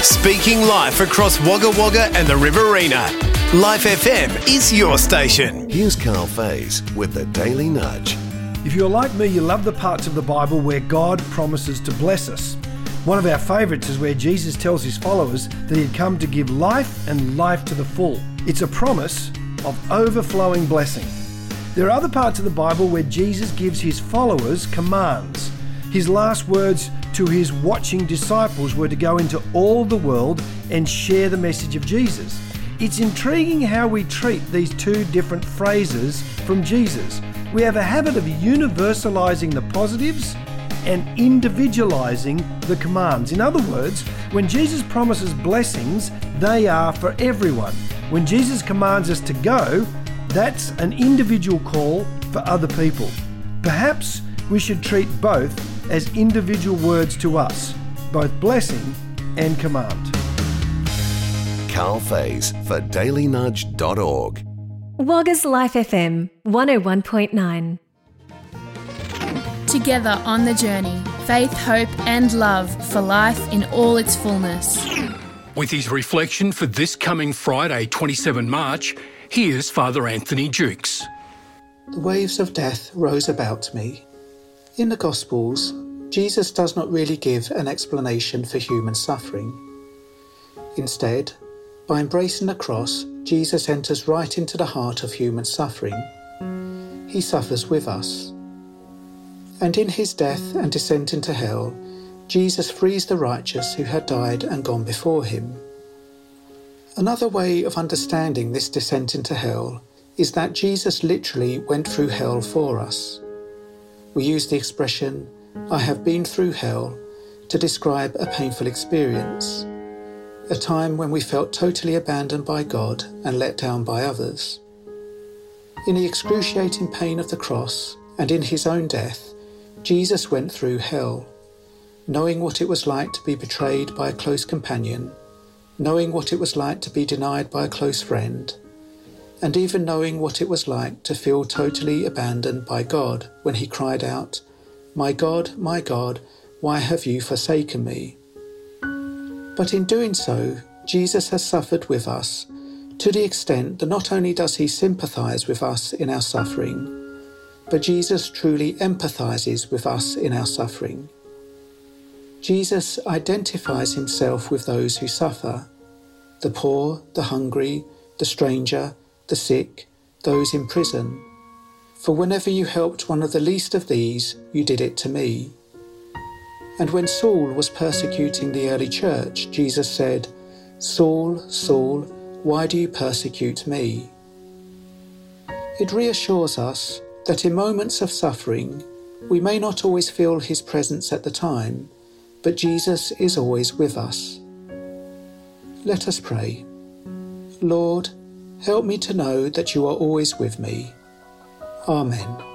Speaking life across Wagga Wagga and the Riverina. Life FM is your station. Here's Carl Faze with the Daily Nudge. If you're like me, you love the parts of the Bible where God promises to bless us. One of our favourites is where Jesus tells his followers that he'd come to give life and life to the full. It's a promise of overflowing blessing. There are other parts of the Bible where Jesus gives his followers commands. His last words to his watching disciples were to go into all the world and share the message of Jesus. It's intriguing how we treat these two different phrases from Jesus. We have a habit of universalizing the positives and individualizing the commands. In other words, when Jesus promises blessings, they are for everyone. When Jesus commands us to go, that's an individual call for other people. Perhaps we should treat both as individual words to us, both blessing and command. Carl Faze for dailynudge.org. Wagga's Life FM 101.9. Together on the journey, faith, hope and love for life in all its fullness. With his reflection for this coming Friday, 27 March, here's Father Anthony Jukes. The waves of death rose about me. In the Gospels, Jesus does not really give an explanation for human suffering. Instead, by embracing the cross, Jesus enters right into the heart of human suffering. He suffers with us. And in his death and descent into hell, Jesus frees the righteous who had died and gone before him. Another way of understanding this descent into hell is that Jesus literally went through hell for us. We use the expression, "I have been through hell," to describe a painful experience, a time when we felt totally abandoned by God and let down by others. In the excruciating pain of the cross and in his own death, Jesus went through hell, knowing what it was like to be betrayed by a close companion, knowing what it was like to be denied by a close friend, and even knowing what it was like to feel totally abandoned by God when he cried out, my God, why have you forsaken me?" But in doing so, Jesus has suffered with us to the extent that not only does he sympathise with us in our suffering, but Jesus truly empathises with us in our suffering. Jesus identifies himself with those who suffer, the poor, the hungry, the stranger, the sick, those in prison. For whenever you helped one of the least of these, you did it to me. And when Saul was persecuting the early church, Jesus said, "Saul, Saul, why do you persecute me?" It reassures us that in moments of suffering, we may not always feel his presence at the time, but Jesus is always with us. Let us pray. Lord, help me to know that you are always with me. Amen.